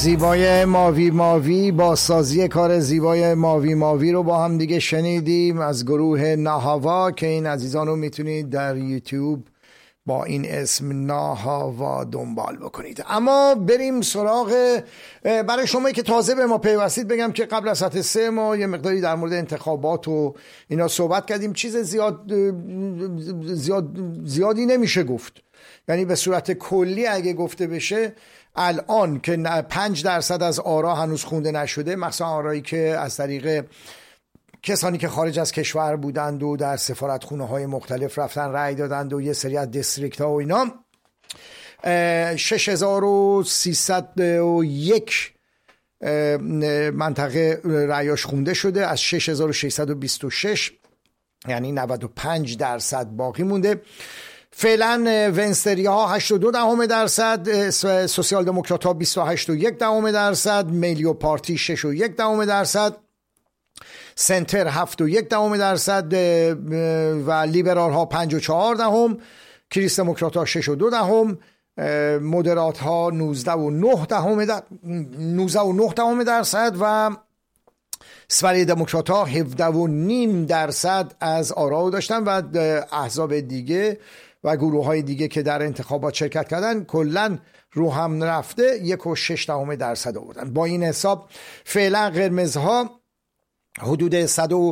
زیبای ماوی ماوی با سازی کار زیبای ماوی ماوی رو با هم دیگه شنیدیم از گروه ناهاوا که این عزیزان رو میتونید در یوتیوب با این اسم ناهاوا دنبال بکنید. اما بریم سراغ برای شما که تازه به ما پیوستید بگم که قبل از ساعت 3 ما یه مقداری در مورد انتخابات و اینا صحبت کردیم. چیز زیادی نمیشه گفت، یعنی به صورت کلی اگه گفته بشه الان که 5% از آرا هنوز خونده نشده، مثلا آرایی که از طریق کسانی که خارج از کشور بودند و در سفارتخونه های مختلف رفتن رأی دادند و یه سری از دیستریکت ها و اینا، 6301 منطقه رأیاش خونده شده از 6626، یعنی 95% باقی مونده. فعلا ونستریا ها 82%، سوسیال دموکرات ها 28.1%، میلیو پارتی 6.1%، سنتر 7.1% و لیبرال ها 5.4%، کریس دموکرات ها 6.2%، مودرات ها 19.9% و سوری دموکرات ها 17.5% از آرا داشتن و احزاب دیگه و گروه های دیگه که در انتخابات شرکت کردن کلن رو هم رفته 1.6% آوردن. با این حساب فعلا قرمزها حدود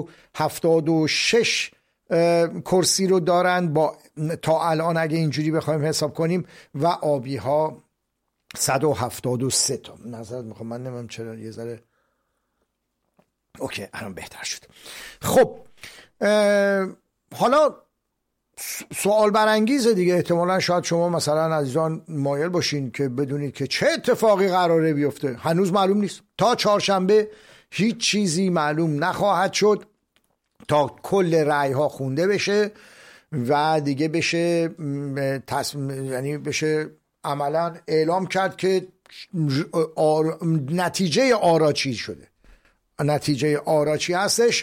176 کرسی رو دارن با تا الان اگه اینجوری بخوایم حساب کنیم، و آبی ها 173 تا. نظرت میخوام، من نمیم چرا یه ذره اوکی الان بهتر شد. خب حالا سوال برانگیزه دیگه، احتمالا شاید شما مثلا عزیزان مایل باشین که بدونید که چه اتفاقی قراره بیفته. هنوز معلوم نیست، تا چهارشنبه هیچ چیزی معلوم نخواهد شد تا کل رأی ها خونده بشه و دیگه بشه یعنی بشه عملا اعلام کرد که نتیجه آرا چی شده، نتیجه آرا چی هستش.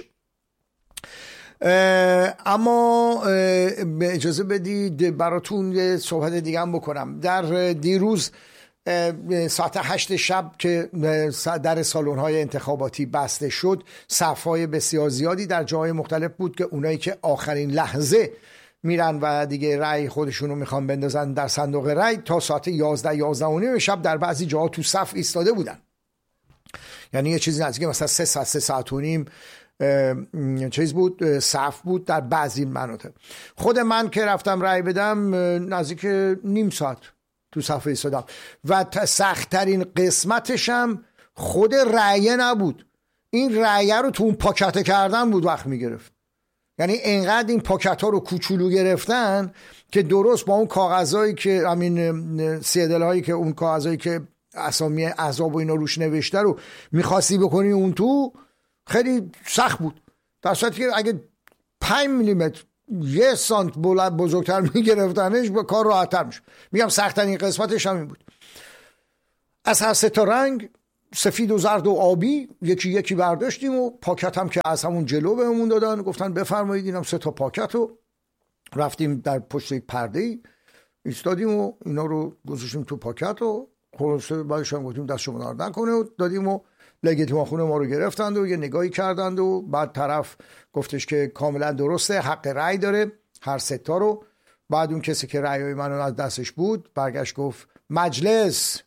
اما اجازه بدید براتون یه صحبت دیگه هم بکنم. در دیروز ساعت 8 شب که در سالن‌های انتخاباتی بسته شد، صف‌های بسیار زیادی در جاهای مختلف بود که اونایی که آخرین لحظه میرن و دیگه رأی خودشون رو میخوان بندازن در صندوق رأی تا ساعت 11 شب در بعضی جاها تو صف ایستاده بودن. یعنی یه چیزی نزدیک مثلا 3 ساعت و نیم چیز بود، صف بود در بعضی مناطق. خود من که رفتم رأی بدم نزدیک نیم ساعت تو صف ایستادم و سخت‌ترین قسمتشم خود رأیه نبود، این رأیه رو تو اون پاکت کردن بود وقت میگرفت. یعنی اینقدر این پاکت ها رو کوچولو گرفتن که درست با اون کاغذایی که همین سیدل هایی که اون کاغذایی که اسامی احزاب و اینا روش نوشته رو میخواستی بکنی اون تو، خیلی سخت بود. در صورتی که اگه 5 میلیمتر 1 سانت بزرگتر میگرفتنش با کار راحت‌تر میشه. میگم سخت‌ترین قسمتش هم این بود. از هر 3 تا رنگ، سفید و زرد و آبی، یکی یکی برداشتیم و پاکت هم که از همون جلو بهمون دادن، گفتن بفرمایید اینم 3 تا پاکت رو. رفتیم در پشت یک پرده‌ای ایستادیم و اینا رو گذاشتیم تو پاکت و خلاصه بعدش هم گفتیم دست شما درد نکنه و دادیم و لگیتیما خونه ما رو گرفتند و یه نگاهی کردند و بعد طرف گفتش که کاملا درسته، حق رأی داره هر 3 تا رو. بعد اون کسی که رأیای منو از دستش بود برگشت گفت مجلس،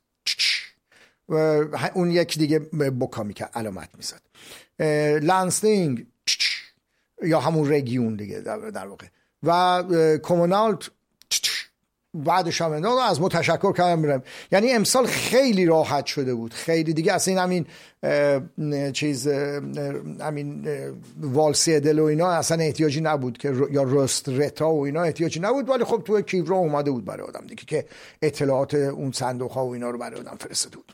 اون یک دیگه بکا میکرد علامت میزد، لانستینگ یا همون رگیون دیگه در واقع، و کومونالت بعدش هم از ما تشکر کردم میرم. یعنی امسال خیلی راحت شده بود، خیلی دیگه اصلا همین چیز همین والسی دل و اینا اصلا احتیاجی نبود که یا رست رتا و اینا احتیاجی نبود، ولی خب تو کیورا اومده بود برای آدم دیگه که اطلاعات اون صندوق ها و اینا رو برای آدم فرستاده بود.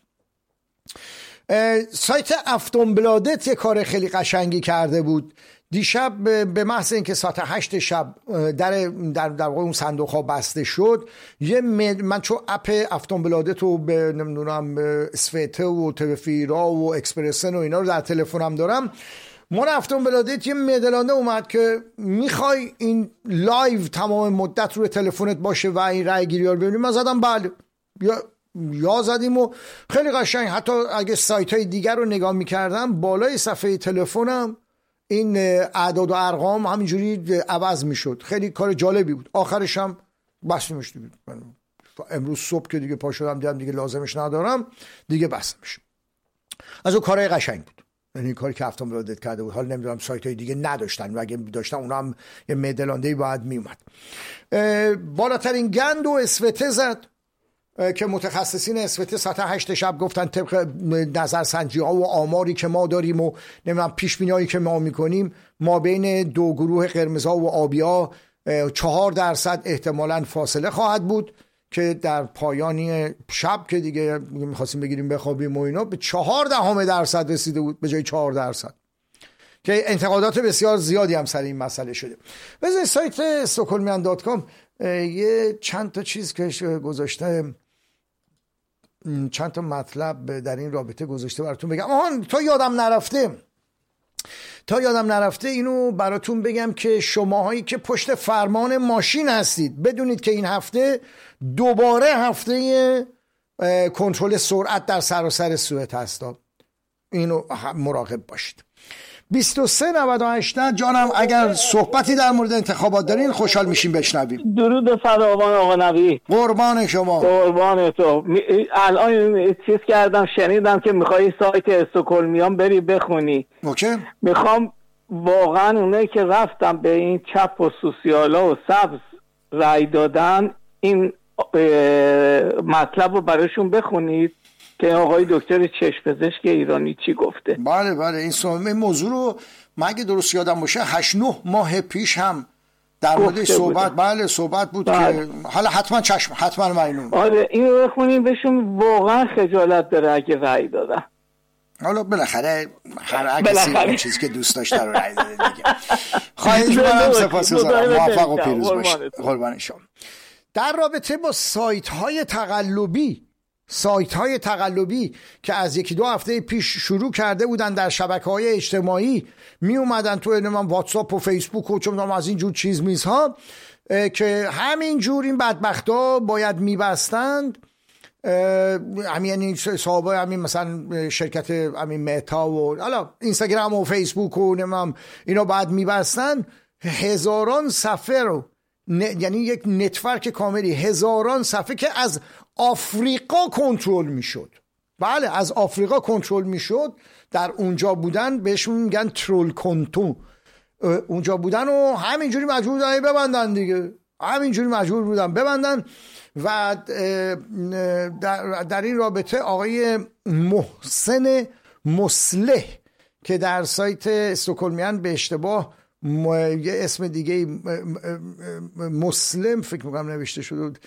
سایت افتونبلادت یه کار خیلی قشنگی کرده بود دیشب. به محض اینکه ساعت 8 شب در واقع اون صندوق ها بسته شد، من چون اپ افتونبلادت رو به نمیدونم اسفته و تلفیرا و اکسپرسن و اینا رو در تلفنم دارم، من افتونبلادت یه مدلانه اومد که میخوای این لایو تمام مدت روی تلفنت باشه و این رای گیری ها رو ببینیم. من زدم بله، یا یا زدیم و خیلی قشنگ. حتی اگه سایت های دیگر رو نگاه میکردم بالای صفحه تلفنم این اعداد و ارقام همینجوری عوض میشد. خیلی کار جالبی بود. آخرش هم بس میشد. امروز صبح که دیگه پا شدم دیدم دیگه لازمش ندارم دیگه بس میشه. از اون کارهای قشنگ بود. یعنی کاری که هفتم ولادت کرده بود. حالا نمیدونم سایت های دیگه نداشتن و اگه داشتن اونا هم یه مدلنده‌ای باید میومد. بالاترین گند و اسوته زد که متخصصین اسوته ساعت 8 شب گفتن طبق نظرسنجی ها و آماری که ما داریم و نمیدونم پیش بینی‌هایی که ما میکنیم ما بین دو گروه قرمزها و آبیا 4% احتمالاً فاصله خواهد بود که در پایانی شب که دیگه میخواستیم بگیریم بخوابیم و اینا به 0.4% رسیده بود به جای 4%، که انتقادات بسیار زیادی هم سر این مسئله شده. بذارید سایت stockholmian.com یه چند تا چیز که گذاشته، چند تا مطلب در این رابطه گذاشته براتون بگم. تا یادم نرفته اینو براتون بگم که شماهایی که پشت فرمان ماشین هستید بدونید که این هفته دوباره هفته کنترل سرعت در سراسر سوئد هست. اینو مراقب باشید. 2398 جانم اگر صحبتی در مورد انتخابات دارین خوشحال میشیم بشنویم. درود فراوان آقا نبی. قربان شما. قربان تو. الان چیز کردم شنیدم که میخوایی سایت استکهلمیان بری بخونی. اوکی. میخوام واقعا اونایی که رفتم به این چپ و سوسیالا و سبز رای دادن این مطلب رو براشون بخونید که آقای دکتر چشم پزشک ایرانی چی گفته. بله این موضوع رو مگه درست یادم باشه 8-9 ماه پیش هم در مورد صحبت بود که حالا حتما معنون. آره این رو بخونیم بهشون واقعا خجالت داره اگه رأی دادن. حالا بالاخره هر کسی اون چیزی که دوست داشته رو رأی داده دیگه. خواهش می‌کنم، سپاسگزارم. موفق و پیروز باشید. قربان شما. در رابطه با سایت های تقلبی که از 1-2 هفته پیش شروع کرده بودن در شبکه‌های اجتماعی می اومدن تو واتساپ و فیسبوک و چون از این جور چیز میزها که همین جور این بدبختا باید میبستند، همین صاحبای همین مثلا شرکت همین متا و حالا اینستاگرام و فیسبوک و اینا باید میبستن، هزاران صفحه رو یعنی یک نتورک کاملی، هزاران صفحه که از آفریقا کنترل میشد. بله از آفریقا کنترل میشد. در اونجا بودن بهش میگن ترول کنتو. اونجا بودن و همینجوری مجبور بودن ببندن دیگه. همینجوری مجبور بودن ببندن. و در این رابطه آقای محسن مصلح که در سایت استکهلمیان به اشتباه یه اسم دیگه مسلم فکر میکنم نوشته شده بود،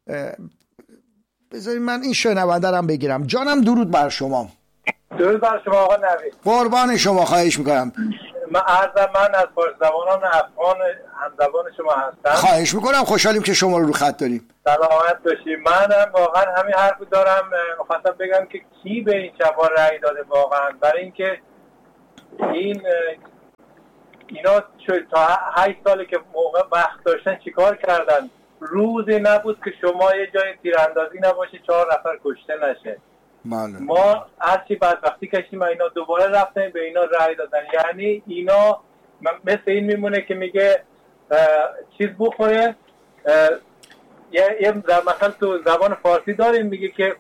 بذارید من این شنونده رو بگیرم. جانم درود بر شما. درود بر شما آقا نوید. قربان شما، خواهش میکنم. من از فارس زبانان افغان همزبان شما هستم. خواهش میکنم، خوشحالیم که شما رو خط داریم. سلامت باشید. منم واقعا همین حرفو دارم، می‌خواستم بگم که کی به این چپا رأی داده واقعا، برای اینکه اینا تا 8 ساله که موقع وقت داشتن چیکار کردن؟ روزی نبود که شما یه جای تیراندازی نباشه 4 نفر کشته نشه. ما هرچی بدبختی کشیم اینا دوباره رفتن به اینا رأی دادن. یعنی اینا مثل این میمونه که میگه چیز بخوره، یه مثلا تو زبان فارسی داریم میگه که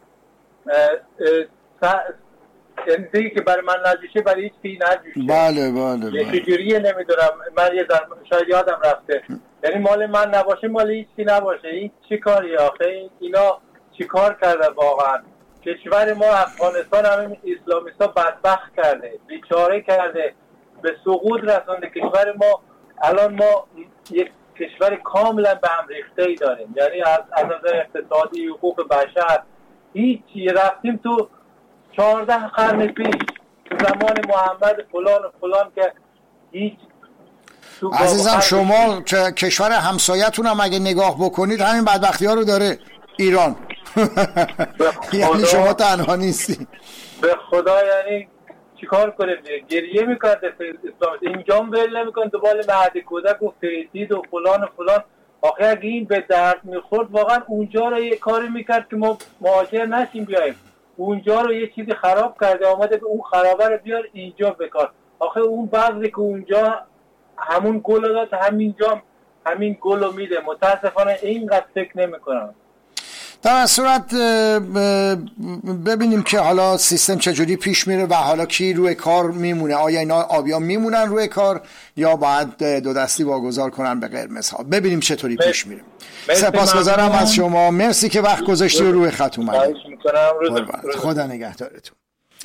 یعنی دیگه که برای من نجوشه برای هیچ کی نجوشه. بله یه چجوریه نمیدونم، من شاید یادم رفته. یعنی مال من نباشه مال هیچ کی نباشه. این چی کاری آخه؟ اینا چی کار کرده واقعا؟ کشور ما افغانستان همین اسلامیستا بدبخت کرده، بیچاره کرده، به سقوط رسانده کشور ما. الان ما یک کشور کاملا به هم ریخته‌ای داریم، یعنی از نظر اقتصادی، حقوق بشر هیچی. رفتیم تو 14 قرن پیش، تو زمان محمد فلان که هیچ. عزیزم شما کشور همسایتون هم اگه نگاه بکنید همین بدبختی ها رو داره ایران. یعنی شما تنها نیستی. به خدا یعنی چیکار کنیم؟ گریه میکنه اسلام اینجا ول نمیکنه، دوباره مهد کودک و فیدید و فلان آخه اگه این به درد میخورد واقعا اونجا رو یه کاری میکرد که ما مهاجر نشیم بیایم. اونجا رو یه چیزی خراب کرده، آمده که اون خرابه رو بیار اینجا بکار. آخه اون بعضی که اونجا همون گل رو داد، همینجا همین گل رو میده. متاسفانه اینقدر فکر نمیکنم. در صورت ببینیم که حالا سیستم چجوری پیش میره و حالا کی روی کار میمونه. آیا اینا آبیان میمونن روی کار یا باید دو دستی واگذار کنن به قرمزها؟ ببینیم چطوری پیش میره. سپاسگزارم از شما، مرسی که وقت گذاشتی و روی خط اومدید. خدا نگهدارتون.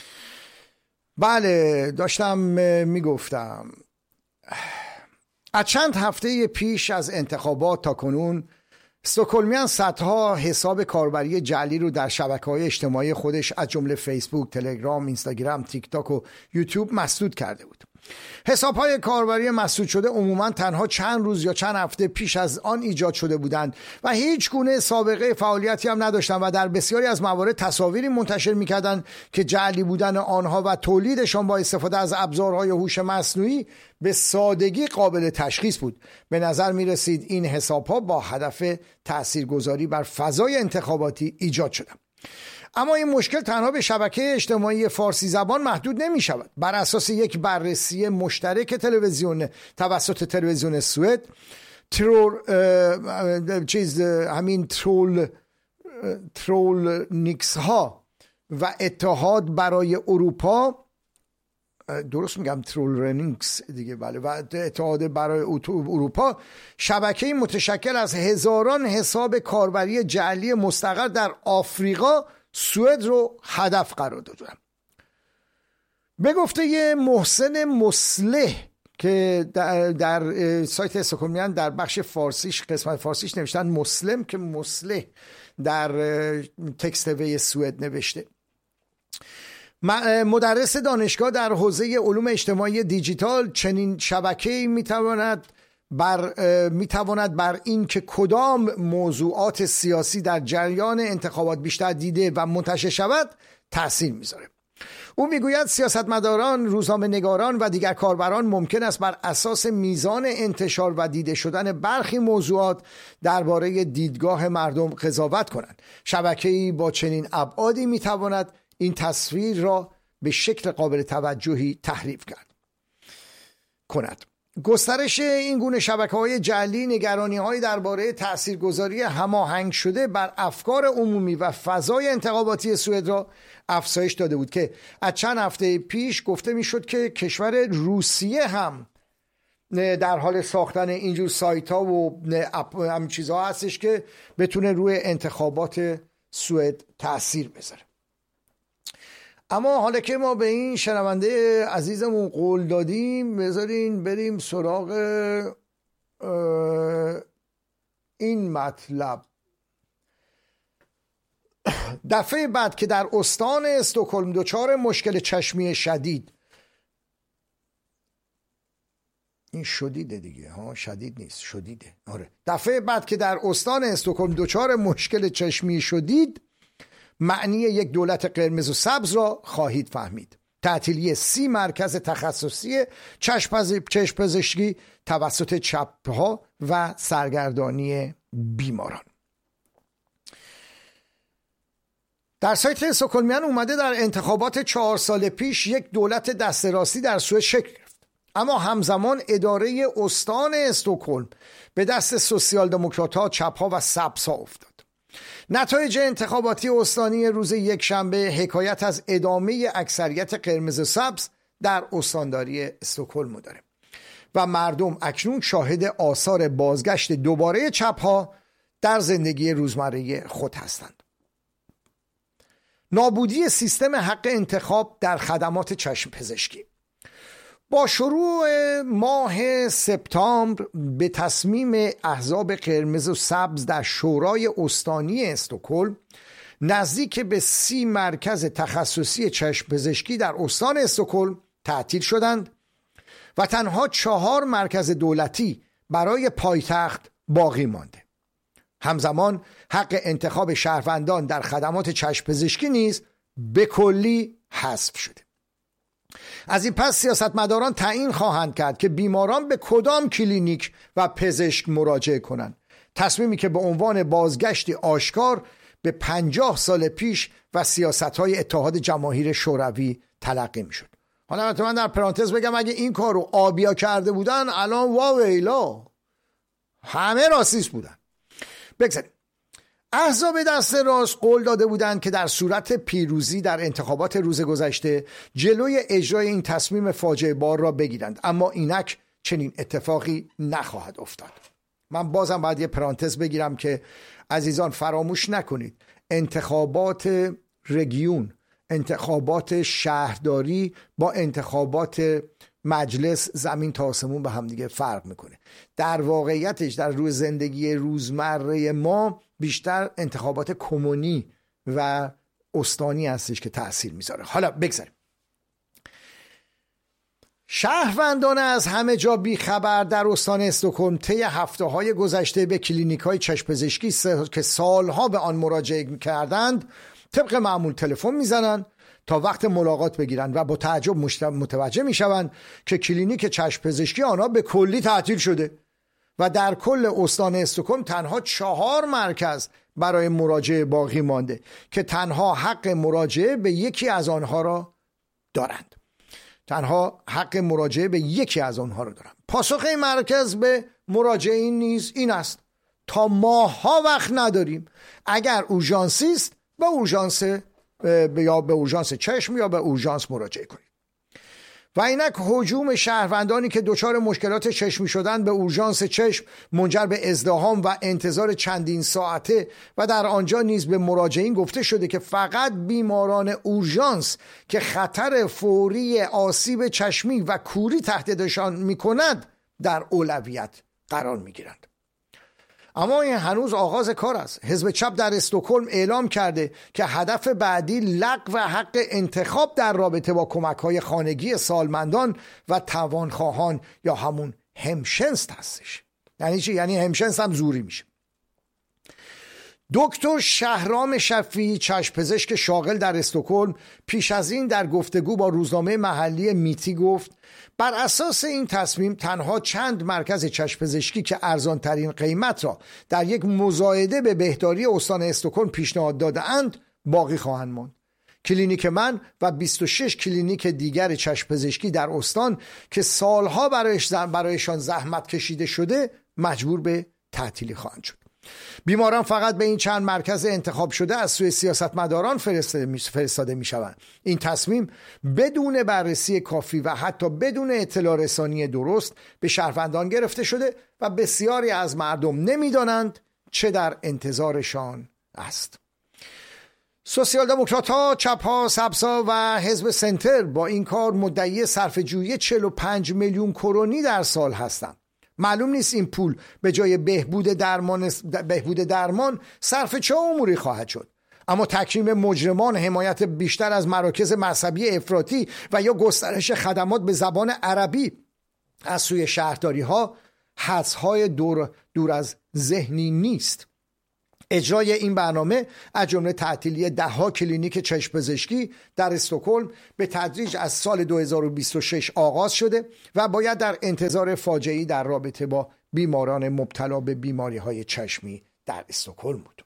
بله، داشتم میگفتم از چند هفته پیش از انتخابات تا کنون استکهلمیان صدها حساب کاربری جعلی رو در شبکه‌های اجتماعی خودش از جمله فیسبوک، تلگرام، اینستاگرام، تیک تاک و یوتیوب مسدود کرده بود. حساب‌های کاربری مسدود شده عموماً تنها چند روز یا چند هفته پیش از آن ایجاد شده بودند و هیچ گونه سابقه فعالیتی هم نداشتند و در بسیاری از موارد تصاویری منتشر می‌کردند که جعلی بودن آنها و تولیدشان با استفاده از ابزارهای هوش مصنوعی به سادگی قابل تشخیص بود. به نظر می‌رسید این حساب‌ها با هدف تاثیرگذاری بر فضای انتخاباتی ایجاد شدند. اما این مشکل تنها به شبکه اجتماعی فارسی زبان محدود نمی شود. بر اساس یک بررسی مشترک توسط تلویزیون سوئد، ترول نیکس ها و اتحاد برای اروپا، درست میگم ترول رنینگز دیگه، بله، و اتحاد برای اروپا، شبکه‌ای متشکل از هزاران حساب کاربری جعلی مستقر در آفریقا سوئد رو هدف قرار دادن. به گفته محسن مصلح که در سایت استکهلمیان در بخش فارسیش، قسمت فارسیش نوشتن مسلم که مصلح در تکست وی سوئد نوشته، مدرس دانشگاه در حوزه علوم اجتماعی دیجیتال، چنین شبکه‌ای میتواند بر این که کدام موضوعات سیاسی در جریان انتخابات بیشتر دیده و منتشر شود تأثیر میذاره. او میگوید سیاستمداران، روزنامه‌نگاران و دیگر کاربران ممکن است بر اساس میزان انتشار و دیده شدن برخی موضوعات درباره دیدگاه مردم قضاوت کنند. شبکه‌ای با چنین ابعادی میتواند این تصویر را به شکل قابل توجهی تحریف کند. گسترش این گونه شبکه‌های جعلی نگرانی‌هایی درباره تاثیرگذاری هماهنگ شده بر افکار عمومی و فضای انتخاباتی سوئد را افزایش داده بود که از چند هفته پیش گفته می‌شد که کشور روسیه هم در حال ساختن اینجور سایت‌ها و هم چیزها هستش که بتونه روی انتخابات سوئد تأثیر بذاره. اما حالا که ما به این شنونده عزیزمون قول دادیم، بذارین بریم سراغ این مطلب. دفعه بعد که در استان استکهلم دچار مشکل چشمی شدید، این شدیده دیگه ها، شدید نیست، شدیده، آره، دفعه بعد که در استان استکهلم دچار مشکل چشمی شدید، معنی یک دولت قرمز و سبز را خواهید فهمید. تعطیلی 30 مرکز تخصصی چشم پزشکی توسط چپ‌ها و سرگردانی بیماران. در سایت استکهلمیان اومده در انتخابات 4 سال پیش یک دولت دست راستی در سوئد شکل گرفت، اما همزمان اداره استان استکهلم به دست سوسیال دموکرات‌ها، چپ‌ها و سبزها افتاد. نتایج انتخاباتی استانی روز یکشنبه حکایت از ادامه اکثریت قرمز و سبز در استانداری استکهلم داره و مردم اکنون شاهد آثار بازگشت دوباره چپ‌ها در زندگی روزمره خود هستند. نابودی سیستم حق انتخاب در خدمات چشم پزشکی. با شروع ماه سپتامبر به تصمیم احزاب قرمز و سبز در شورای استانی استکهلم، نزدیک به 30 مرکز تخصصی چشم پزشکی در استان استکهلم تعطیل شدند و تنها 4 مرکز دولتی برای پایتخت باقی مانده. همزمان حق انتخاب شهروندان در خدمات چشم پزشکی نیز به کلی حذف شده. از این پس سیاستمداران تعیین خواهند کرد که بیماران به کدام کلینیک و پزشک مراجعه کنند. تصمیمی که به عنوان بازگشتی آشکار به 50 سال پیش و سیاست‌های اتحاد جماهیر شوروی تلقی می‌شد. حالا من در پرانتز بگم اگه این کار رو آبیا کرده بودن الان واویلا همه راسیست بودن. بگذاریم. احزاب دست راست قول داده بودند که در صورت پیروزی در انتخابات روز گذشته جلوی اجرای این تصمیم فاجعه بار را بگیرند، اما اینک چنین اتفاقی نخواهد افتاد. من بازم باید یه پرانتز بگیرم که عزیزان فراموش نکنید انتخابات رگیون، انتخابات شهرداری با انتخابات مجلس زمین تا آسمون به هم دیگه فرق میکنه. در واقعیتش در روی زندگی روزمره ما بیشتر انتخابات کمونی و استانی هستش که تأثیر میذاره. حالا بگذاریم. شهروندان از همه جا بی خبر در استان استکهلم طی هفته‌های گذشته به کلینیک‌های چشم پزشکی که سالها به آن مراجعه کردند طبق معمول تلفن میزنند تا وقت ملاقات بگیرند و با تعجب متوجه میشوند که کلینیک چشم پزشکی آنها به کلی تعطیل شده و در کل استان استکهلم تنها 4 مرکز برای مراجعه باقی مانده که تنها حق مراجعه به یکی از آنها را دارند. پاسخ این مرکز به مراجعین نیز این است: تا ماه‌ها وقت نداریم. اگر اورژانسی است به اورژانس یا به اورژانس چشم یا به اورژانس مراجعه کنید. و اینک هجوم شهروندانی که دچار مشکلات چشمی شدند به اورژانس چشم منجر به ازدحام و انتظار چندین ساعته و در آنجا نیز به مراجعین گفته شده که فقط بیماران اورژانس که خطر فوری آسیب چشمی و کوری تهدیدشان می‌کند در اولویت قرار می‌گیرند. اما این هنوز آغاز کار است. حزب چپ در استکهلم اعلام کرده که هدف بعدی لغو حق انتخاب در رابطه با کمک‌های خانگی سالمندان و توانخواهان یا همون همشنس هستش. یعنی چی؟ یعنی همشنس هم زوری میشه. دکتر شهرام شفیعی چشم‌پزشک شاغل در استکهلم پیش از این در گفتگو با روزنامه محلی میتی گفت بر اساس این تصمیم تنها چند مرکز چشم‌پزشکی که ارزان ترین قیمت را در یک مزایده به بهداری استان استکهلم پیشنهاد داده‌اند باقی خواهند ماند. کلینیک من و 26 کلینیک دیگر چشم‌پزشکی در استان که سالها برایشان زحمت کشیده شده مجبور به تعطیلی خواهند شد. بیماران فقط به این چند مرکز انتخاب شده از سوی سیاستمداران فرستاده می شوند. این تصمیم بدون بررسی کافی و حتی بدون اطلاع رسانی درست به شهروندان گرفته شده و بسیاری از مردم نمیدانند چه در انتظارشان است. سوسیال دموکرات ها، چپ ها، سبز ها و حزب سنتر با این کار مدعی صرفه‌جویی 45 میلیون کرونی در سال هستند. معلوم نیست این پول به جای بهبود درمان صرف چه اموری خواهد شد. اما تکریم مجرمان، حمایت بیشتر از مراکز مذهبی افراطی و یا گسترش خدمات به زبان عربی از سوی شهرداری ها حدس‌های دور از ذهنی نیست. اجرای این برنامه از جمله تعطیلی 10 کلینیک چشم پزشکی در استکهلم به تدریج از سال 2026 آغاز شده و باید در انتظار فاجعه‌ای در رابطه با بیماران مبتلا به بیماری‌های چشمی در استکهلم بود.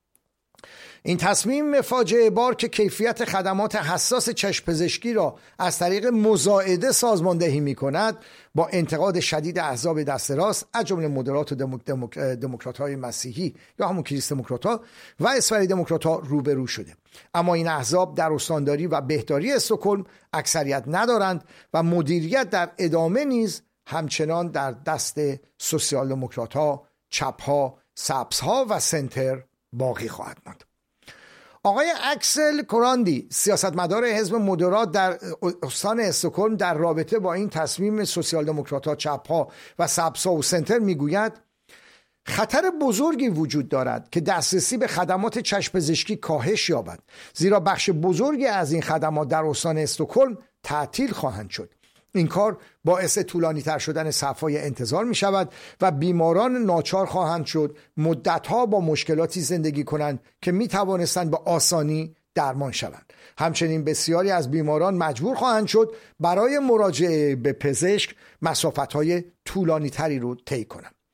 این تصمیم فاجعه بار که کیفیت خدمات حساس چشم پزشکی را از طریق مزایده سازماندهی می کند با انتقاد شدید احزاب دست راست از جمله مدرات و دموکرات های مسیحی یا همون کریست دموکرات ها و اسفری دموکرات ها روبرو شده. اما این احزاب در استانداری و بهداری استکهلم اکثریت ندارند و مدیریت در ادامه نیز همچنان در دست سوسیال دموکرات ها، چپ ها، سبز ها و سنتر باقی خواهد ماند. آقای اکسل کوراندی سیاستمدار حزب مدرات در استان استکهلم در رابطه با این تصمیم سوسیال دموکرات ها، چپ ها و سبز ها و سنتر میگوید خطر بزرگی وجود دارد که دسترسی به خدمات چشم پزشکی کاهش یابد، زیرا بخش بزرگی از این خدمات در استان استکهلم تعطیل خواهند شد. این کار باعث طولانی تر شدن صف‌های انتظار می شود و بیماران ناچار خواهند شد مدتها با مشکلاتی زندگی کنند که می توانستند به آسانی درمان شوند. همچنین بسیاری از بیماران مجبور خواهند شد برای مراجعه به پزشک مسافت‌های طولانی تری رو طی کنند.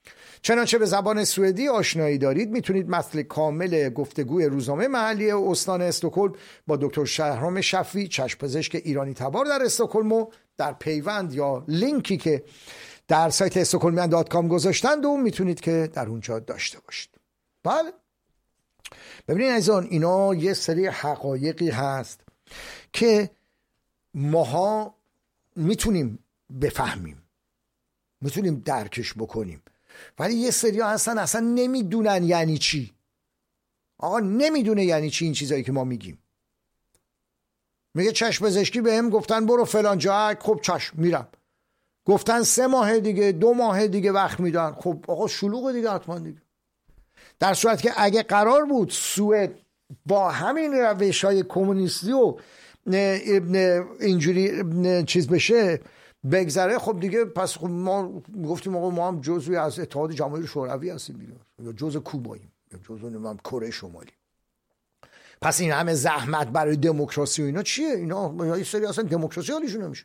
چنانچه به زبان سوئدی آشنایی دارید میتونید متن کامل گفتگوی روزنامه محلی استان استکهلم با دکتر شهرام شفی، چشم‌پزشک ایرانی تبار در استکهلم، در پیوند یا لینکی که در سایت stockholmian.com گذاشتند و میتونید که در اونجا داشته باشید. بله ببینید عزیزان، اینا یه سری حقایقی هست که ماها میتونیم بفهمیم، میتونیم درکش بکنیم، ولی یه سری ها هستن اصلا نمیدونن یعنی چی. آقا نمیدونه یعنی چی این چیزایی که ما میگیم. میگه چشم پزشکی بهم گفتن برو فلان جا، خب چشم میرم. گفتن 3 ماه دیگه 2 ماه دیگه وقت میدن، خب آقا شلوغ دیگه حتما دیگه. در صورت که اگه قرار بود سوئد با همین روش‌های کمونیستی و اینجوری چیز بشه بگذره، خب دیگه پس خب ما گفتیم آقا ما هم جزوی از اتحاد جماهیر شوروی هستیم دیگه، یا جزو کوباییم یا جزو نمیدونم کره شمالی. پس این همه زحمت برای دموکراسی و اینا چیه؟ اینا یه سری اصلا دموکراسی حالیشون نمیشه.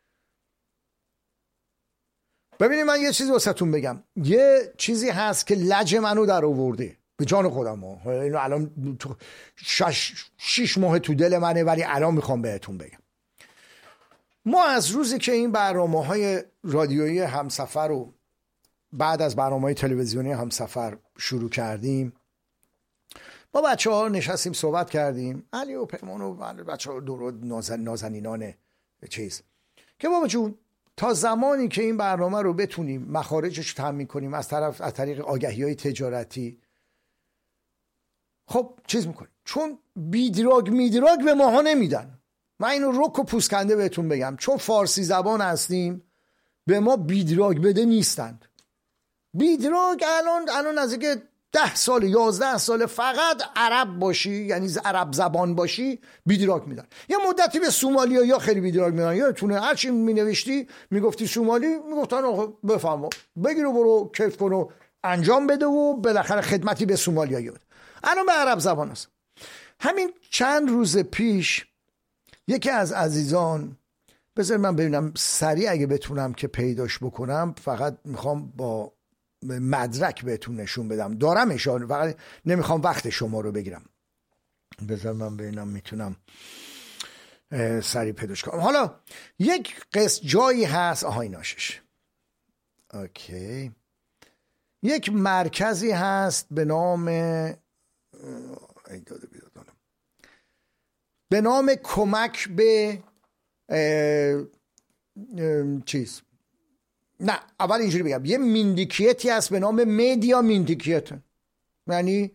ببینید من یه چیزی واسهتون بگم، یه چیزی هست که لج منو در آورده به جان خودم اینو الان 6 ماه تو دل منه، ولی الان میخوام بهتون بگم. ما از روزی که این برنامه‌های رادیویی همسفر رو بعد از برنامه‌های تلویزیونی همسفر شروع کردیم، با بچه‌ها نشستیم صحبت کردیم، علی و پیمان و بچه‌ها دور نازنینان چیز، که بابا جون تا زمانی که این برنامه رو بتونیم مخارجش رو تامین کنیم از طریق آگهی‌های تجارتی، خب چیز میکنیم، چون بیدراگ به ماها نمیدن. من اینو رک و پوسکنده بهتون بگم، چون فارسی زبان هستیم به ما بیدراگ بده نیستند. بیدراگ الان نزدیک 10 سال 11 سال فقط عرب باشی، یعنی عرب زبان باشی، بیدراگ میدن. یه مدتی به سومالی‌ها خیلی بیدراگ میدن، یادتونه هر چی مینوشتی میگفتی سومالی، میگفتن آقا بفهم بگیر و برو کیف کن و انجام بده و بالاخره خدمتی به سومالی‌ها بده. الان به عرب زبان است. همین چند روز پیش یکی از عزیزان، بذار من ببینم سریع اگه بتونم که پیداش بکنم، فقط میخوام با مدرک بهتون نشون بدم، دارم اشاره، فقط نمیخوام وقت شما رو بگیرم. بذار من ببینم میتونم سریع پیداش کنم. حالا یک جایی هست، ایناشش اوکی، یک مرکزی هست به نام کمک به چیز، نه اول اینجوری بگم، یه میندیکیتی هست به نام مدیا میندیکیت، یعنی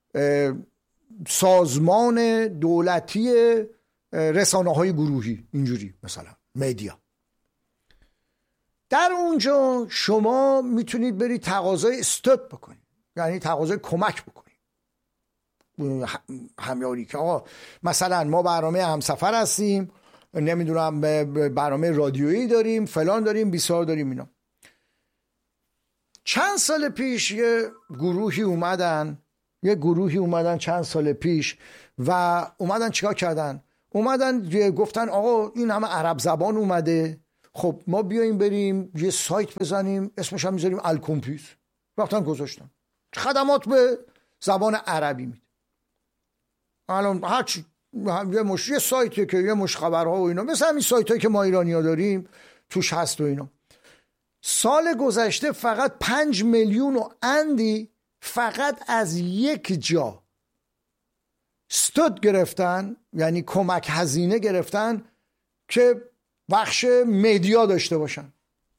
سازمان دولتی رسانه های گروهی، اینجوری مثلا مدیا. در اونجا شما میتونید برید تقاضای استوت بکنید، یعنی تقاضای کمک بکنید، همیاری که آقا مثلا ما برنامه همسفر هستیم، نمیدونم برنامه رادیویی داریم، فلان داریم، بیسار داریم اینا. چند سال پیش یه گروهی اومدن چند سال پیش و اومدن چیکار کردن؟ اومدن گفتن آقا این همه عرب زبان اومده، خب ما بیاییم بریم یه سایت بزنیم اسمش هم میذاریم الکمپیوس. رفتن گذاشتن خدمات به زبان عربی میده. الان هرچی یه سایتی که یه مش خبرها و اینا، مثل همین سایتایی که ما ایرانی‌ها داریم توش هست و اینا. سال گذشته فقط 5 میلیون و اندی فقط از یک جا استود گرفتن، یعنی کمک هزینه گرفتن که بخش مدیا داشته باشن.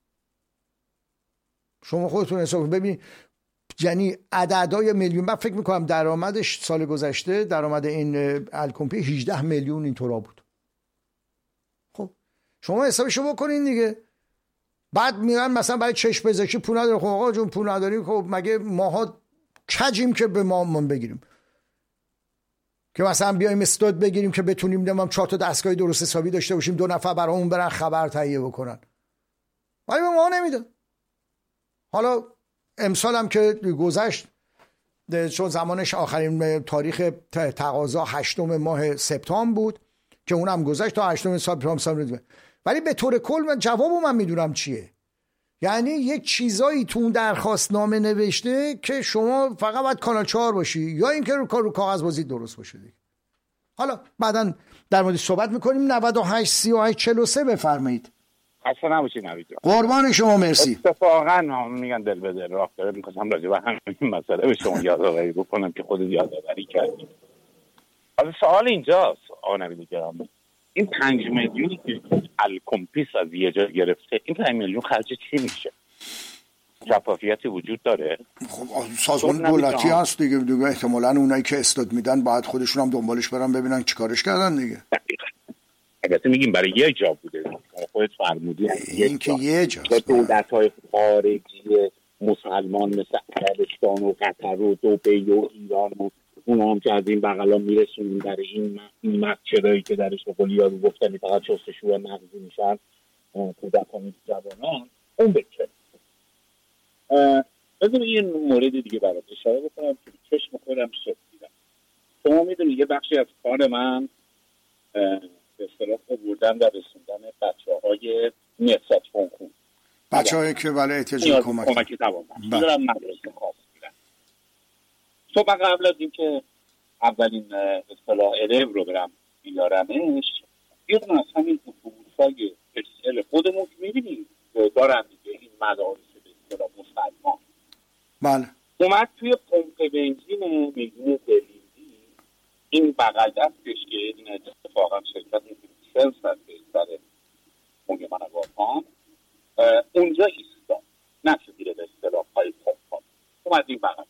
شما خودتون حساب ببینید، یعنی عددهای میلیون. من فکر میکنم درآمدش سال گذشته، درآمد این الکمپی 18 میلیون اینطورا بود. خب شما حسابشو بکنین دیگه. بعد میگن مثلا برای چشم پزشکی پول نداره. خب آقا جون پول نداریم، خب مگه ماها کجیم که به ما بگیریم که مثلا بیایم استود بگیریم که بتونیم نمام 4 تا دستگاه درست حسابی داشته باشیم، 2 نفر برامون برن خبر تهیه بکنن، ولی به ما نمیدن. حالا امسال هم که گذشت، چون زمانش آخرین تاریخ تقاضا 8 ماه سپتامبر بود که اونم گذشت تا 8 سپتامبر، ولی به طور کل من جوابو من میدونم چیه. یعنی یک چیزایی تو اون درخواست نامه نوشته که شما فقط باید کانال 4 باشی یا اینکه رو کاغذ بازی درست باشه دیگه. حالا بعداً در مورد صحبت میکنیم. 98 38 43 بفرمایید. خسته نباشید نوید جان. قربان شما، مرسی. اتفاقا میگن دل به دل راه داره. می‌خواستم راجع به همین مسئله به شما یادآوری بکنم که خودت یادآوری کردید. حالا سوال اینجاست آقا نوید گرامی، این 5 میلیونی که الکمپیس از یه جا گرفته، این 5 میلیون خرج چی میشه؟ شفافیتی وجود داره؟ خب سازمان دولتی هست دیگه احتمالاً اونایی که استاد میدن باید خودشون هم دنبالش برن ببینن چیکارش کردن دیگه. البته میگیم برای یه جا بوده، خودت فرمودی این که یه جا دولت‌های خارجی مسلمان مثل عربستان و قطر و دبی و ایران و اون هم که از این بغلا میرسونیم در این مسجدایی که درش به قول یارو گفتنی فقط شستشوی مغزی میشن کودکان جوانان، اون بکن. بذار یه مورد دیگه برات اشاره بکنم که چشم خودم شد دیدم. شما میدونی یه بخشی از کار من به اصطلاح بردن و رسوندن بچه‌های نفسات خون، بچه‌هایی که برای احتیاج کمک توانمند دارن مدرسه خاص میرن. صبح قبل از اینکه اولین اصطلاح علم رو برم بیارمش، یه دونه از همین اتوبوس‌های پرسنل خودمون که می‌بینیم دارن دیگه این مدارس به اصطلاح مسلمان. بله. اومد توی پمپ بنزین میدون دلیزی این بغل دستش که این اتفاقا شرکت سلس هست برای مونگ منواران اونجا ایستاد، نشه دیره به اصطلاح پای پمپ اومد این بغل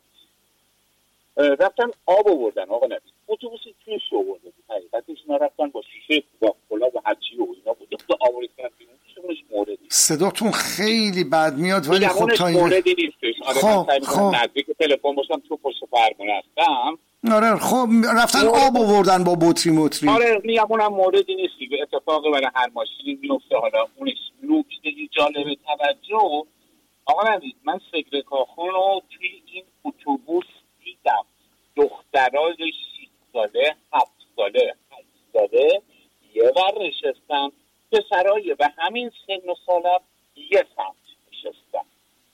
رفتن آب آوردن. آقا نبید اتوبوسی توی شو آورده بود، حقیقتش اینا رفتن با شیشه با کلا و هرچی و اینا بود تو آوری کردن. موردی صداتون خیلی بد میاد ولی خب تا موردی نیستش. خب نزدیک تلفن باشم تو پشت فرمون هستم. آره خب رفتن آب آوردن با بطری متری. آره میگم اونم موردی نیست دیگه، اتفاقی برای هر ماشینی میفته. حالا اونش نکته جالب توجه آقا نبید، من سگرگاخون رو توی این اتوبوس دیدم. دخترای 6 ساله 7 ساله 8 ساله یه ور نشستن، پسرای به همین سن و سالم یه سمت نشستن.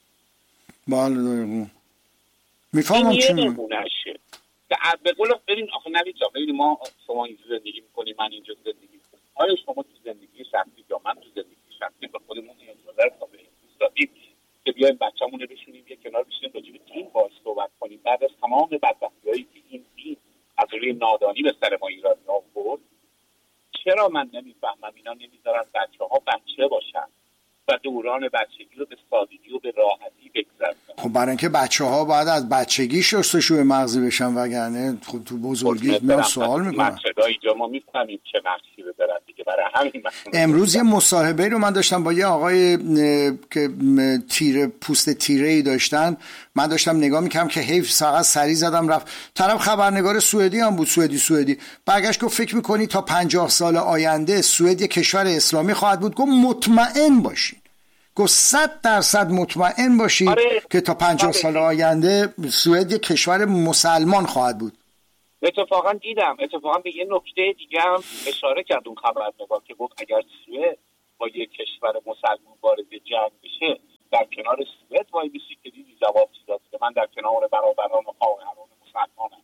بله دقیقا میفهمم این چه یه نمونشه. به قول ببین آخه نوید جان، ببین ما شما اینجا زندگی میکنیم، من اینجا زندگی میکنم. آیا شما تو زندگی شخصی یا من تو زندگی شخصی به خودمون اجازه رو تا به این دادیم که بیایم بچه‌مون رو بشونیم یه کنار بشینیم راجع به دین باهاش صحبت کنیم بعد از تمام بدبختی‌هایی که این دین از روی نادانی به سر ما ایرانی‌ها آورد؟ چرا من نمیفهمم اینا نمیذارن بچه‌ها بچه باشن و دوران بچگی رو به سادگی و به راحتی بگذرونن؟ خب برای اینکه بچه‌ها باید از بچگی شستشوی مغزی بشن، وگرنه خب تو بزرگی میان سوال میکنن. مسجدها اینجا ما میفهمیم چه نقشی رو دارن دیگه. برای همین امروز یه مصاحبه رو من داشتم با یه آقای که پوست تیره‌ای داشتن، من داشتم نگاه میکردم که حیف فقط سری زدم رفت. طرف خبرنگار سوئدی هم بود، سوئدی برگشت گفت فکر میکنی تا 50 سال آینده سوئد یک کشور اسلامی خواهد بود؟ گفت مطمئن باشین، گفت 100% مطمئن باشید که تا 50 سال آینده سوئد یک کشور مسلمان خواهد بود. اتفاقا دیدم، اتفاقا به یه نکته دیگه هم اشاره کرد اون خبرنگار که گفت اگر سوئد با یک کشور مسلمان وارد جنگ بشه در کنار سوئد وای میسی که دیدی جواب داد که من در کنار برادران و خواهران مسلمانم.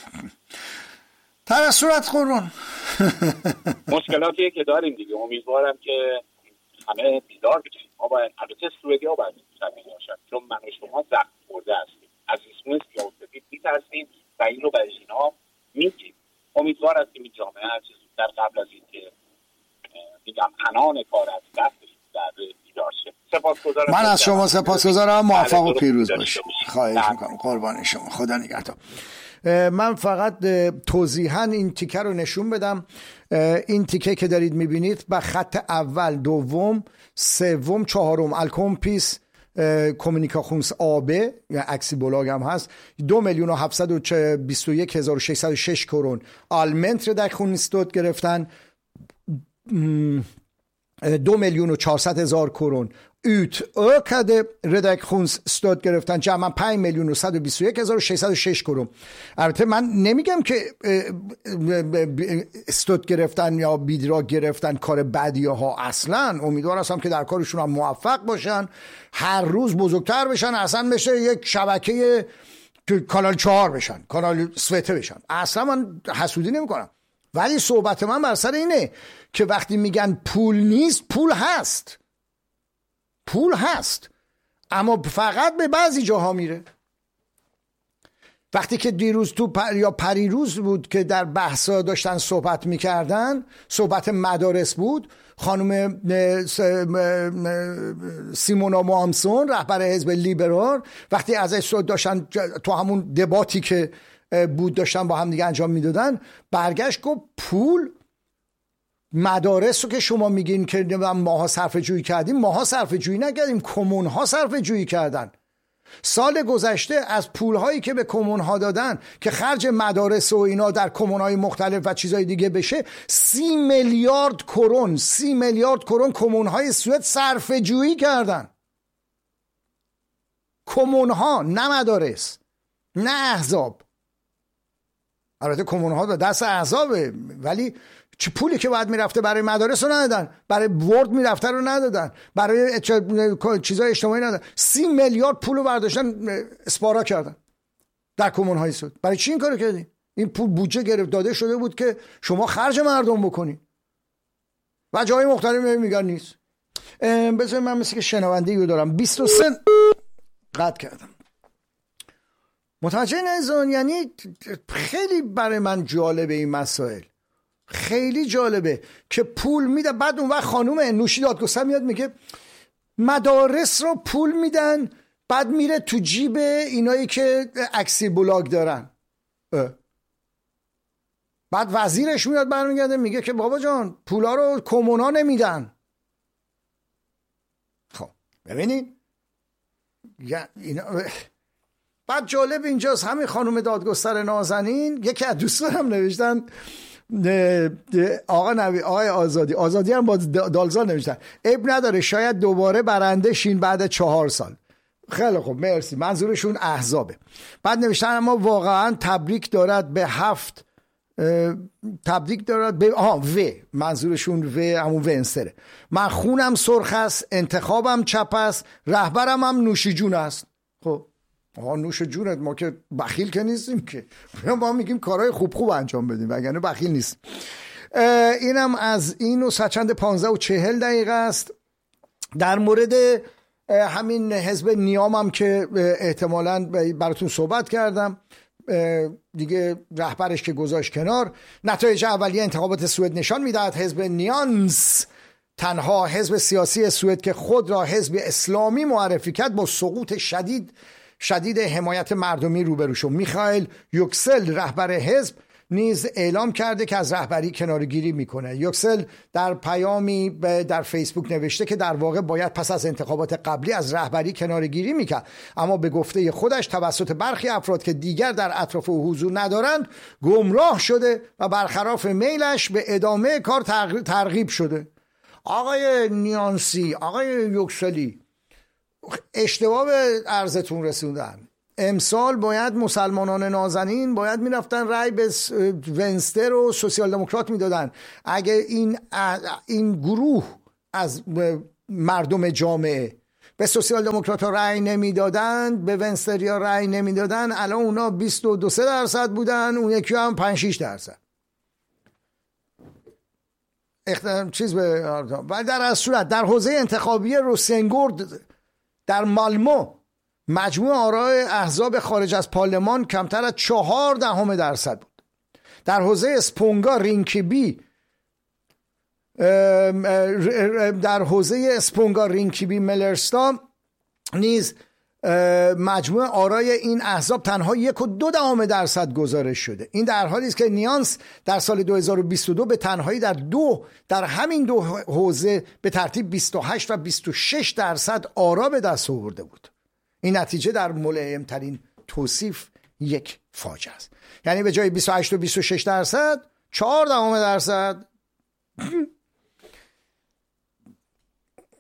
در صورت قرآن مشکلاتیه که داریم دیگه. امیدوارم که همه بیدار بشیم. ما باید البته سوئدی ها باید بیدار شد، چون من و شما زخم خورده هستیم، از اسم سیاه‌وسفید میترسیم و این رو برای اینا میگیم. امیدوار هستیم این جامعه هر چه زودتر قبل از اینکه میگم عنان کار از دست در بیدار شه. سپاسگزارم. من از شما سپاسگزارم. موفق و پیروز باشید. خواهش میکنم. قربان شما. خدا نگهدار. من فقط توضیحاً این تیکه رو نشون بدم. این تیکه که دارید میبینید با خط اول، دوم، سوم، چهارم الکمپیس کومونیکاخونس آبه یا اکسی بولاگ هم هست 2,721,606 کرون آلمنت رو در خونستوت گرفتن. 2,400,000 کرون ut ökade redaktionsstöd گرفتن، جمعا 5,121,606 کرون. البته من نمیگم که استود گرفتن یا بیدراگ گرفتن کار بدیه ها، اصلا امیدوار هستم که در کارشون هم موفق باشن، هر روز بزرگتر بشن، اصلا بشه یک شبکه کانال 4 بشن، کانال سوته بشن، اصلا من حسودی نمی کنم. ولی صحبت من بر سر اینه که وقتی میگن پول نیست، پول هست، پول هست، اما فقط به بعضی جاها میره. وقتی که دیروز یا پریروز بود که در بحثا داشتن صحبت میکردن، صحبت مدارس بود، خانم سیمونا موامسون رهبر حزب لیبرال وقتی ازش داشتن تو همون دباتی که بود داشتن با هم دیگه انجام میدادن، برگشت گفت پول، مدارس رو که شما میگین که ماها صرفه جویی کردیم، ماها صرفه جویی نکردیم، کمون ها صرفه جویی کردن. سال گذشته از پول هایی که به کمون ها دادن که خرج مدارس و اینا در کمون های مختلف و چیزهای دیگه بشه، 30 میلیارد کرون کمون های سوئد صرفه جویی کردن. کمون ها، نه مدارس، نه احزاب. البته کمون ها به دست احزابه، ولی چه پولی که باید میرفته برای مدارس رو ندادن، برای ورد میرفته رو ندادن، برای چیزای اجتماعی ندادن. 30 میلیارد پول رو برداشتن اسپارا کردن در کمون های سود. برای چی این کارو کردین؟ این پول بودجه گرفت داده شده بود که شما خرج مردم بکنین و جای مختلف میگن نیست. بذار من مثل که شنونده رو دارم 23 قطع کردم. متوجه نیستون؟ یعنی خیلی برای من جالبه این مسائل، خیلی جالبه که پول میده، بعد اون وقت خانوم نوشی دادگستر میاد میگه مدارس رو پول میدن، بعد میره تو جیب اینایی که اکسی بلاگ دارن. بعد وزیرش میاد برمیگرده میگه که بابا جان پولا رو کمونا نمیدن. خب ببینید بعد جالب اینجاست، همین خانم دادگستر نازنین یکی از دوستانم نوشتن، آقای آزادی هم با دالزار نوشتن عیب نداره شاید دوباره برنده شین بعد 4 سال. خیلی خوب مرسی، منظورشون احزابه. بعد نوشتن اما واقعا تبریک دارد به 7 تبریک دارد به منظورشون همون ونستره. من خونم سرخ است، انتخابم چپ است، رهبرم هم نوشی جون است. خب نوش جونت، ما که بخیل که نیستیم که، ما میگیم کارهای خوب انجام بدیم وگرنه بخیل نیست. اینم از این و سچند 15 و 40 دقیقه است. در مورد همین حزب نیام هم که احتمالاً براتون صحبت کردم دیگه، رهبرش که گذاشت کنار. نتایج اولیه انتخابات سوئد نشان میدهد حزب نیانس تنها حزب سیاسی سوئد که خود را حزب اسلامی معرفی کرد با سقوط شدید حمایت مردمی روبرو شد. میخائیل یوکسل رهبر حزب نیز اعلام کرده که از رهبری کناره‌گیری میکنه. یوکسل در پیامی در فیسبوک نوشته که در واقع باید پس از انتخابات قبلی از رهبری کناره‌گیری میکرد، اما به گفته خودش توسط برخی افراد که دیگر در اطراف او حضور ندارند گمراه شده و برخلاف میلش به ادامه کار ترغیب شده. آقای نیانسی، آقای یوکسلی، اشتباه به عرضتون رسوندن. امسال باید مسلمانان نازنین باید میرفتن رای به ونستر و سوسیال دموکرات میدادن. اگه این گروه از مردم جامعه به سوسیال دموکرات ها رای نمیدادن، به ونستریا رای نمیدادن، الان اونا 22-23% بودن، اون یکی هم 5-6%. چیز به و در از صورت در حوزه انتخابی روسنگورد در مالمو مجموع آرای احزاب خارج از پارلمان کمتر از 0.4% بود. در حوزه اسپونگا رینکیبی ملرستا نیز مجموع آرای این احزاب تنها 1.2% گزارش شده. این در حالی است که نیانس در سال 2022 به تنهایی در همین دو حوزه به ترتیب 28 و 26% آرا به دست آورده بود. این نتیجه در ملایم ترین توصیف یک فاجعه است. یعنی به جای 28 و 26% 0.4%.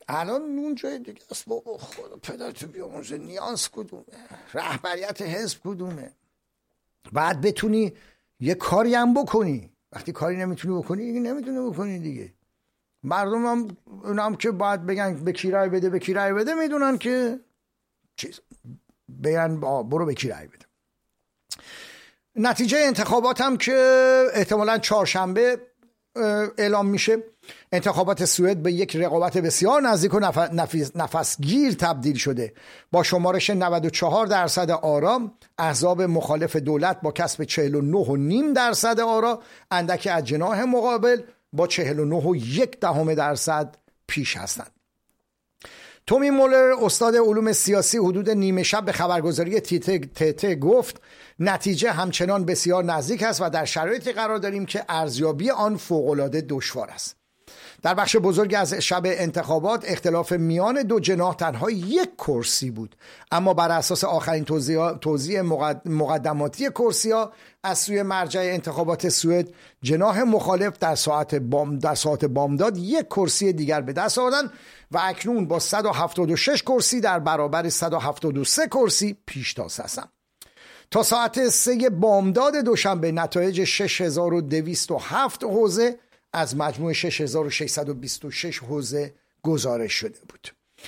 الان اون جای دیگه است بابا. خدا پدرتو بیامرزه. نیانس کدومه؟ رهبریت حزب کدومه؟ بعد بتونی یه کاری هم بکنی. وقتی کاری نمیتونی بکنی دیگه نمیتونی بکنی دیگه. مردم هم اونم که باید بگن به کی رای بده به کی رای بده میدونن که چیز بگن برو به کی رای بده. نتیجه انتخابات هم که احتمالاً چهارشنبه اعلام میشه. انتخابات سوئد به یک رقابت بسیار نزدیک و نفسگیر تبدیل شده. با شمارش 94% آرا، احزاب مخالف دولت با کسب 49.5% آرا اندکی از جناح مقابل با 49.1% پیش هستند. تومی مولر استاد علوم سیاسی حدود نیمه شب به خبرگزاری TT گفت نتیجه همچنان بسیار نزدیک است و در شرایطی قرار داریم که ارزیابی آن فوق‌العاده دشوار است. در بخش بزرگی از شب انتخابات اختلاف میان دو جناح تنها یک کرسی بود، اما بر اساس آخرین توزیع مقدماتی کرسی‌ها از سوی مرجع انتخابات سوئد، جناح مخالف در ساعت بامداد یک کرسی دیگر به دست آوردند و اکنون با 176 کرسی در برابر 173 کرسی پیشتاز هستند. تا ساعت 3 بامداد دوشنبه نتایج 6207 حوزه از مجموع 6626 حوزه گزارش شده بود.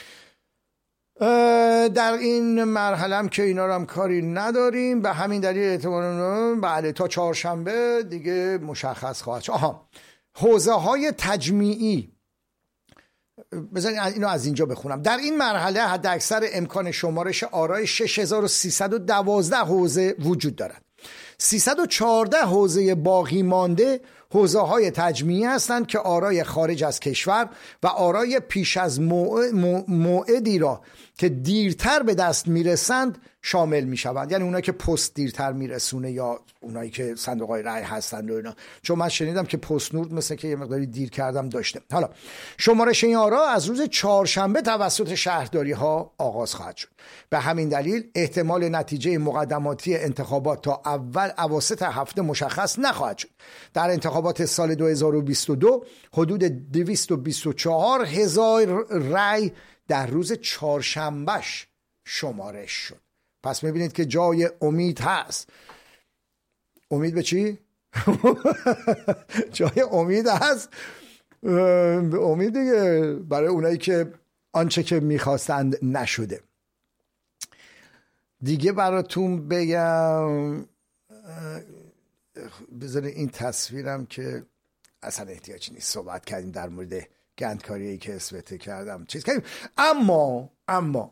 در این مرحله هم که اینا رو هم کاری نداریم، به همین دلیل احتمالاً بله تا چهارشنبه دیگه مشخص خواهد شد. حوزه های تجمیعی، بذارین اینو از اینجا بخونم. در این مرحله حد اکثر امکان شمارش آرای 6312 حوزه وجود دارد. 314 حوزه باقی مانده حوزه های تجمیعی هستند که آرای خارج از کشور و آرای پیش از موعدی را که دیرتر به دست میرسند شامل میشوند. یعنی اونایی که پست دیرتر میرسونه یا اونایی که صندوق های رای هستند و اینا. چون من شنیدم که پست نورد مثل که یه مقداری دیر کردم داشته. حالا شمارش این آرا از روز چهارشنبه توسط شهرداری ها آغاز خواهد شد. به همین دلیل احتمال نتیجه مقدماتی انتخابات تا اواسط هفته مشخص نخواهد شد. در انتخابات سال 2022 حدود 224,000 رای در روز چهارشنبهش شمارش شد. پس میبینید که جای امید هست. امید به چی؟ جای امید هست. امید دیگه برای اونایی که آنچه که میخواستند نشده. دیگه براتون بگم، بذارید این تصویرم که اصلا احتیاج نیست صحبت کردیم در مورد گندکاریایی که اثبات کردم چیز کردیم. اما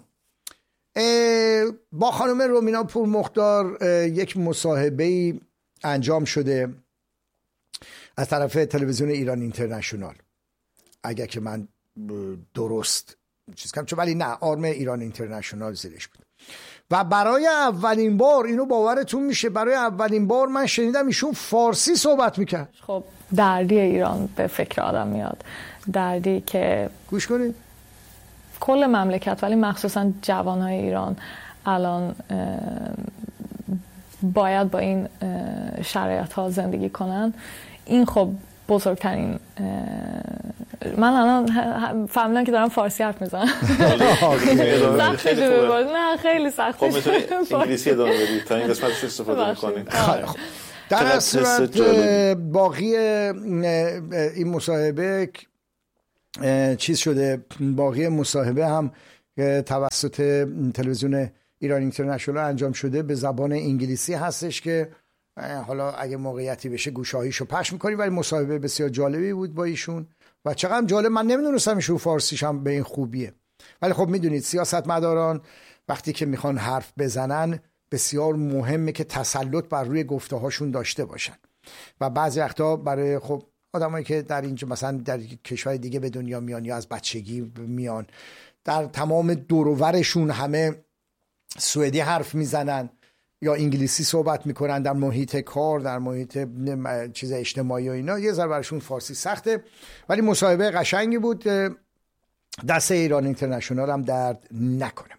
با خانم رومینا پورمختار یک مصاحبه انجام شده از طرف تلویزیون ایران اینترنشنال، اگر که من درست چیز کنم، چون ولی نه آرم ایران اینترنشنال زیرش بود. و برای اولین بار، اینو باورتون میشه، برای اولین بار من شنیدم ایشون فارسی صحبت میکرد. خب دردی ایران به فکر آدم میاد، دردی که گوش کنید کل مملکت ولی مخصوصا جوانهای ایران الان باید با این شرایط ها زندگی کنن. این خب بزرگترین، من الان فهمیدم که دارم فارسی حرف میزنم. نه خیلی سخته. خب میتونی انگلیسی ادامه بدید تا این قسمتش استفاده میکنید. در این صورت باقی این مصاحبه چیز شده، باقی مصاحبه هم توسط تلویزیون ایران اینترنشنال انجام شده، به زبان انگلیسی هستش که حالا اگه موقعیتی بشه گوشاهیشو پخش میکنیم. ولی مصاحبه بسیار جالبی بود با ایشون و چقدر جالب، من نمیدونستم ایشون فارسیش هم به این خوبیه. ولی خب میدونید سیاستمداران وقتی که میخوان حرف بزنن بسیار مهمه که تسلط بر روی گفته هاشون داشته باشن و بعضی وقتا برای خب آدمایی که در اینجا مثلا در کشور دیگه به دنیا میان یا از بچگی میان، در تمام دور و برشون همه سوئدی حرف میزنن یا انگلیسی صحبت میکنن، در محیط کار، در محیط چیز اجتماعی و اینا یه ذره براشون فارسی سخته. ولی مصاحبه قشنگی بود، دست ایران اینترنشنال هم درد نکنه.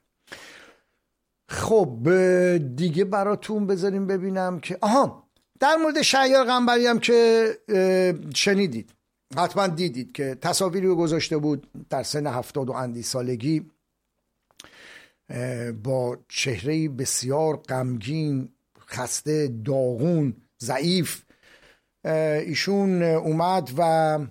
خب دیگه براتون بذاریم ببینم که در مورد شهریار قنبری هم که شنیدید حتما دیدید که تصاویری رو گذاشته بود در سن 70 و اندی سالگی با چهره‌ای بسیار غمگین، خسته، داغون، ضعیف. ایشون اومد و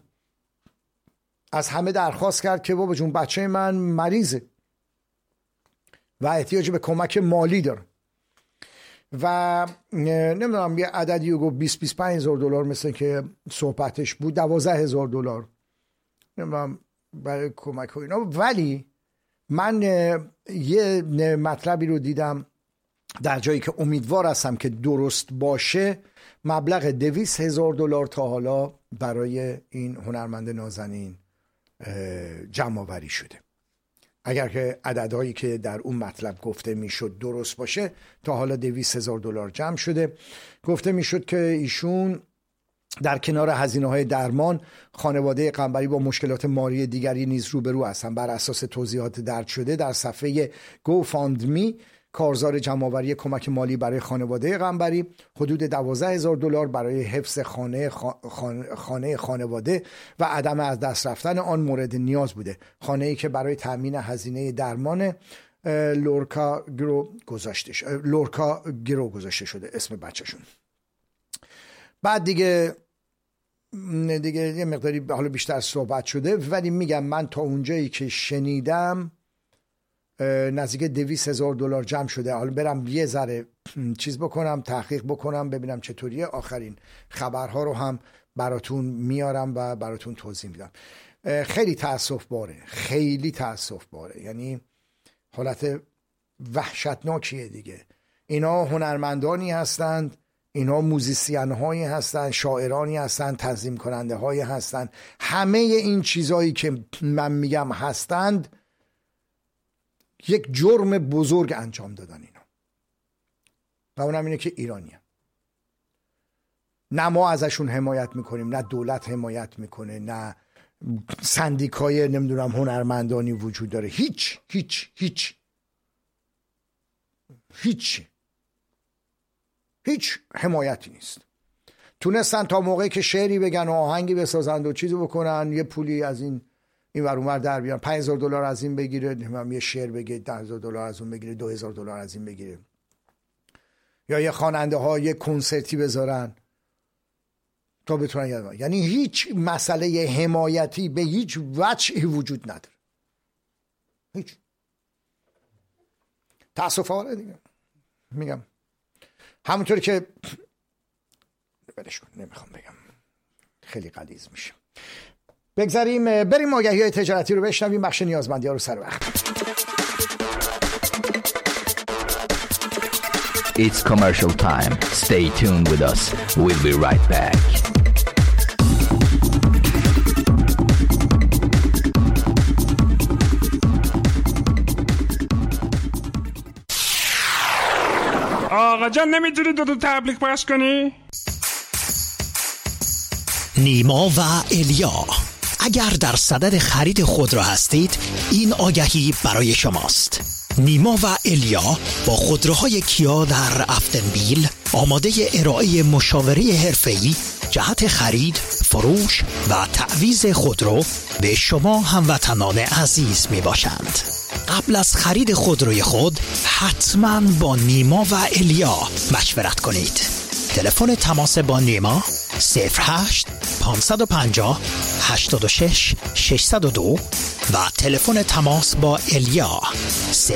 از همه درخواست کرد که بابا جون بچه من مریضه و احتیاج به کمک مالی داره و نمیدونم یه عددی رو گفت 20-25 هزار دلار مثل که صحبتش بود، 12 هزار دلار نمیدونم برای کمک و اینا. ولی من یه مطلبی رو دیدم در جایی که امیدوار هستم که درست باشه، مبلغ 200 هزار دلار تا حالا برای این هنرمند نازنین جمع آوری شده. اگر که عددهایی که در اون مطلب گفته میشد درست باشه، تا حالا 200 هزار دلار جمع شده. گفته میشد که ایشون در کنار هزینه‌های درمان، خانواده قنبری با مشکلات مالی دیگری نیز روبرو هستند. بر اساس توضیحات درج شده در صفحه GoFundMe، کارزار جمع‌آوری کمک مالی برای خانواده قنبری حدود 12 هزار دلار برای حفظ خانه خانواده و عدم از دست رفتن آن مورد نیاز بوده. خانه‌ای که برای تامین هزینه درمان لورکا گرو گذاشته شده اسم بچه‌شون. بعد دیگه یه مقداری حالا بیشتر صحبت شده، ولی میگم من تا اونجایی که شنیدم نزدیک 200 هزار دلار جمع شده. حالا برم یه ذره چیز بکنم، تحقیق بکنم ببینم چطوریه. آخرین خبرها رو هم براتون میارم و براتون توضیح میدم. خیلی تأسف باره، یعنی حالت وحشتناکیه دیگه. اینا هنرمندانی هستند، اینا موزیسین هایی هستند، شاعرانی هستند، تنظیم کننده هایی هستند. همه این چیزایی که من میگم هستند یک جرم بزرگ انجام دادن اینا، و اونم اینه که ایرانی هم. نه ما ازشون حمایت میکنیم، نه دولت حمایت میکنه، نه سندیکای نمیدونم هنرمندانی وجود داره. هیچ حمایتی نیست. تونستن تا موقعی که شعری بگن و آهنگی بسازند و چیزی بکنن، یه پولی از این ور اونور در بیان، 5000 دلار از این بگیره، یه شعر بگه 10000 دلار از اون بگیره، 2000 دلار از این بگیره، یا یه خواننده ها یه کنسرتی بذارن تا بتونن یاد. یعنی هیچ مسئله حمایتی به هیچ وجهی وجود نداره. هیچ. تأسفانه دیگه میگم. همونطوری که بلش کن، نمیخوام بگم، خیلی غلیظ میشه. بگذاریم بریم آگهی‌های تجارتی رو بشنویم. بخش نیازمندی‌ها رو سر وقت. It's commercial time. Stay tuned with us. We'll be right back. آقا جان نمیتونی دو تبلیغ پخش کنی؟ نیما و الیا، اگر در صدد خرید خودرو هستید این آگهی برای شماست. نیما و الیا با خودروهای کیا در افتنبیل آماده ارائه مشاوره حرفه‌ای جهت خرید، فروش و تعویض خودرو به شما هموطنان عزیز می باشند. قبل از خرید خودروی خود حتما با نیما و الیا مشورت کنید. تلفن تماس با نیما 08 550 86 602 و تلفن تماس با الیا